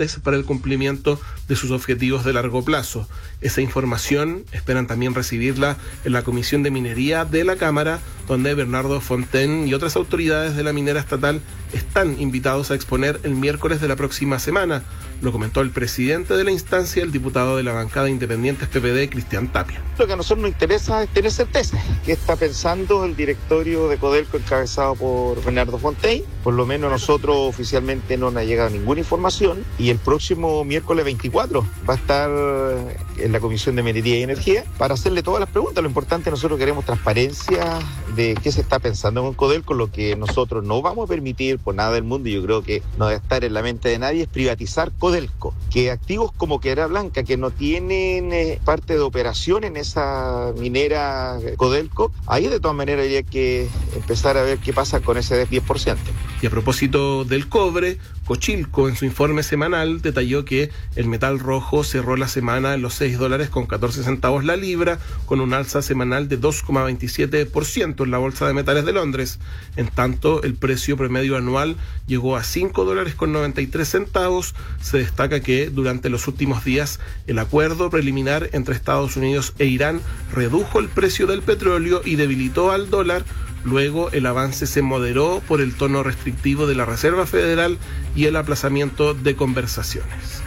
suficientes para el cumplimiento de sus objetivos de largo plazo. Esa información esperan también recibirla en la Comisión de Minería de la Cámara, donde Bernardo Fontaine y otras autoridades de la minera estatal están invitados a exponer el miércoles de la próxima semana. Lo comentó el presidente de la instancia, el diputado de la bancada Independientes PPD, Cristian Tapia. Lo que a nosotros nos interesa es tener certeza. ¿Qué está pensando el directorio de Codelco encabezado por Bernardo Fontaine? Por lo menos nosotros oficialmente no nos ha llegado ninguna información, y el próximo miércoles 24 va a estar en la Comisión de Minería y Energía para hacerle todas las preguntas. Lo importante, nosotros queremos transparencia de qué se está pensando con Codelco. Lo que nosotros no vamos a permitir por nada del mundo, y yo creo que no debe estar en la mente de nadie, es privatizar Codelco. Que activos como Quebrada Blanca, que no tienen parte de operación en esa minera Codelco, ahí de todas maneras habría que empezar a ver qué pasa con ese 10%. Y a propósito del cobre, Cochilco en su informe semanal detalló que el metal rojo cerró la semana en los $6.14 la libra, con un alza semanal de 2,27% en la Bolsa de Metales de Londres. En tanto, el precio promedio anual llegó a $5.93. Se destaca que durante los últimos días el acuerdo preliminar entre Estados Unidos e Irán redujo el precio del petróleo y debilitó al dólar. Luego el avance se moderó por el tono restrictivo de la Reserva Federal y el aplazamiento de conversaciones.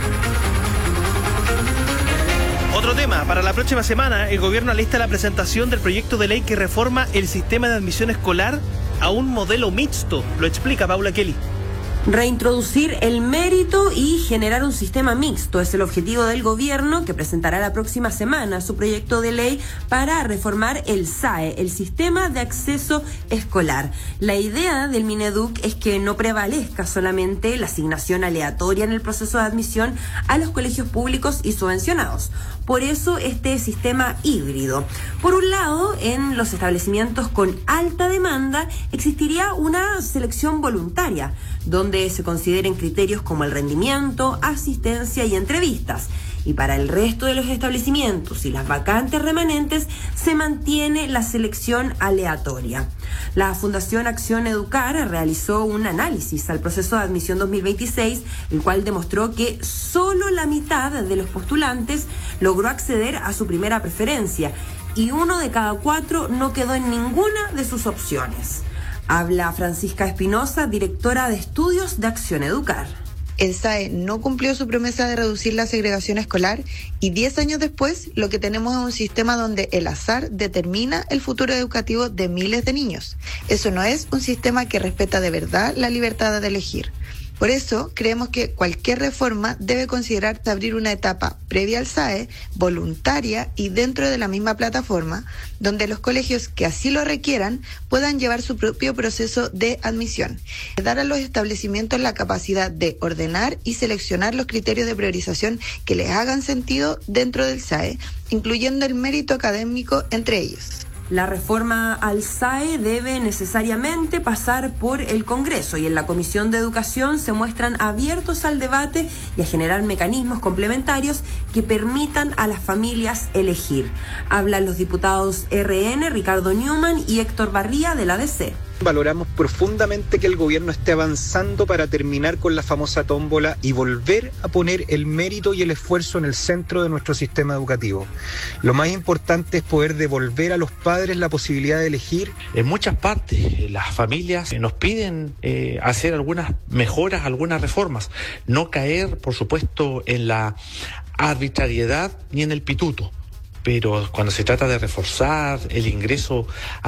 Otro tema, para la próxima semana el gobierno alista la presentación del proyecto de ley que reforma el sistema de admisión escolar a un modelo mixto. Lo explica Paula Kelly. Reintroducir el mérito y generar un sistema mixto es el objetivo del gobierno, que presentará la próxima semana su proyecto de ley para reformar el SAE, el Sistema de Acceso Escolar. La idea del Mineduc es que no prevalezca solamente la asignación aleatoria en el proceso de admisión a los colegios públicos y subvencionados. Por eso este sistema híbrido. Por un lado, en los establecimientos con alta demanda existiría una selección voluntaria, donde se consideren criterios como el rendimiento, asistencia y entrevistas. Y para el resto de los establecimientos y las vacantes remanentes se mantiene la selección aleatoria. La Fundación Acción Educar realizó un análisis al proceso de admisión 2026, el cual demostró que solo la mitad de los postulantes logró acceder a su primera preferencia y 1 de cada 4 no quedó en ninguna de sus opciones. Habla Francisca Espinosa, directora de Estudios de Acción Educar. El SAE no cumplió su promesa de reducir la segregación escolar y 10 años después lo que tenemos es un sistema donde el azar determina el futuro educativo de miles de niños. Eso no es un sistema que respeta de verdad la libertad de elegir. Por eso, creemos que cualquier reforma debe considerarse abrir una etapa previa al SAE, voluntaria y dentro de la misma plataforma, donde los colegios que así lo requieran puedan llevar su propio proceso de admisión. Dar a los establecimientos la capacidad de ordenar y seleccionar los criterios de priorización que les hagan sentido dentro del SAE, incluyendo el mérito académico entre ellos. La reforma al SAE debe necesariamente pasar por el Congreso y en la Comisión de Educación se muestran abiertos al debate y a generar mecanismos complementarios que permitan a las familias elegir. Hablan los diputados RN, Ricardo Newman y Héctor Barría de la DC. Valoramos profundamente que el gobierno esté avanzando para terminar con la famosa tómbola y volver a poner el mérito y el esfuerzo en el centro de nuestro sistema educativo. Lo más importante es poder devolver a los padres la posibilidad de elegir. En muchas partes las familias nos piden hacer algunas mejoras, algunas reformas. No caer, por supuesto, en la arbitrariedad ni en el pituto. Pero cuando se trata de reforzar el ingreso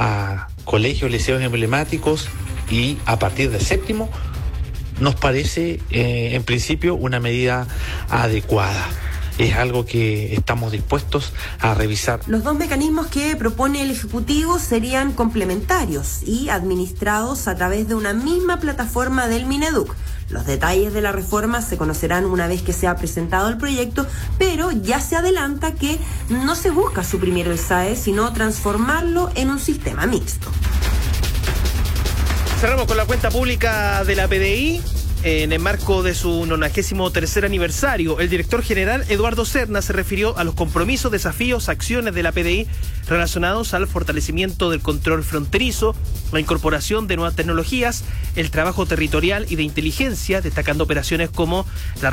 a colegios, liceos emblemáticos y a partir del séptimo, nos parece en principio una medida adecuada. Es algo que estamos dispuestos a revisar. Los dos mecanismos que propone el Ejecutivo serían complementarios y administrados a través de una misma plataforma del Mineduc. Los detalles de la reforma se conocerán una vez que sea presentado el proyecto, pero ya se adelanta que no se busca suprimir el SAE, sino transformarlo en un sistema mixto. Cerramos con la cuenta pública de la PDI. En el marco de su 93º aniversario, el director general Eduardo Serna se refirió a los compromisos, desafíos, acciones de la PDI relacionados al fortalecimiento del control fronterizo, la incorporación de nuevas tecnologías, el trabajo territorial y de inteligencia, destacando operaciones como la